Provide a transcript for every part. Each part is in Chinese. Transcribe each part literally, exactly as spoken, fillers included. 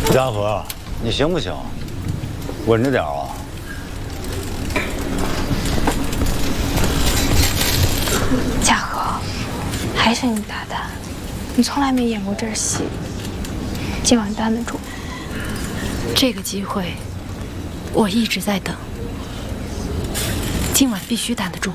家和，你行不行？稳着点啊！ 嘉禾，还是你大胆，你从来没演过这戏，今晚担得住。 这个机会，我一直在等，今晚必须担得住。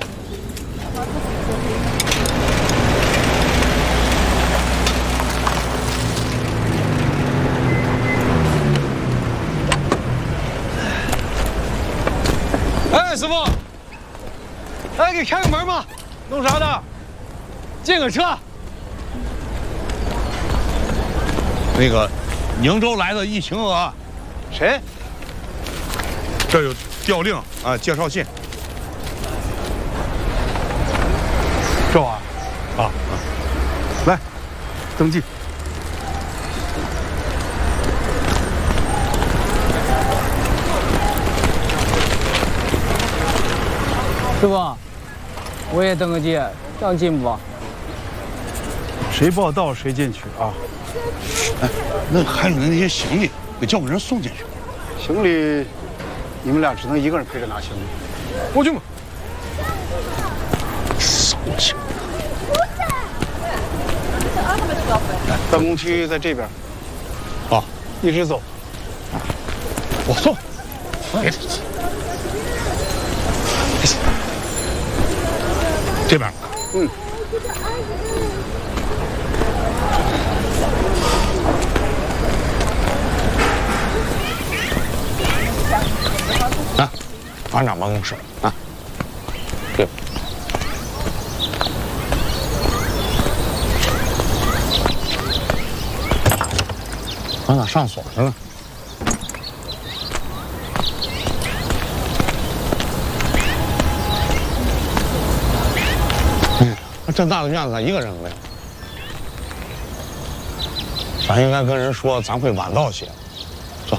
哎，师傅，哎，给开个门吧。弄啥的？借个车。 那个，宁州来的易晴娥， 谁？ 这有调令啊，介绍信。 这玩意儿啊，来，登记。 师傅，我也登个记，这样进不？ 谁报到谁进去啊！ 哎，那还有那些行李，给叫个人送进去。 行李，你们俩只能一个人陪着拿行李。过去吧。 扫兴。 办公区在这边。 啊， 一直走。 我送。别。 这边， 嗯， 啊，班长办公室啊，对，班长上锁去了。 这大的院子咱一个人没有，咱应该跟人说咱会晚到些。走，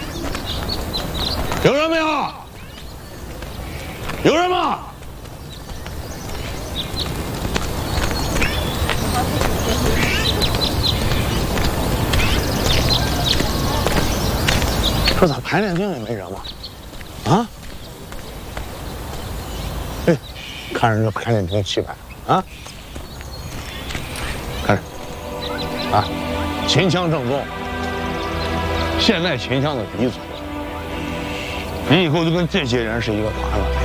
有人没有？有人吗？这咋排练厅也没人吗？啊？哎，看人这排练厅气派。 啊，看着，啊，秦腔正宗，现代秦腔的鼻祖。你以后就跟这些人是一个团了。